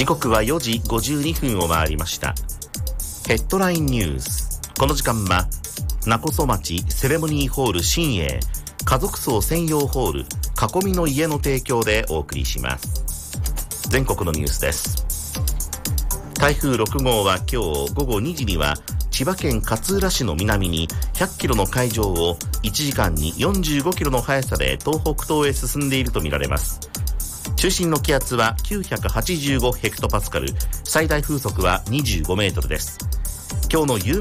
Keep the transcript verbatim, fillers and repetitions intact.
時刻はよじごじゅうにふんを回りました。ヘッドラインニュース。この時間は勿来町セレモニーホール新栄家族葬専用ホール囲みの家の提供でお送りします。全国のニュースです。台風ろく号は今日午後にじには千葉県勝浦市の南にひゃっキロの海上をいちじかんによんじゅうごキロの速さで東北東へ進んでいるとみられます。中心の気圧はきゅうひゃくはちじゅうごヘクトパスカル、最大風速はにじゅうごメートルです。今日の夕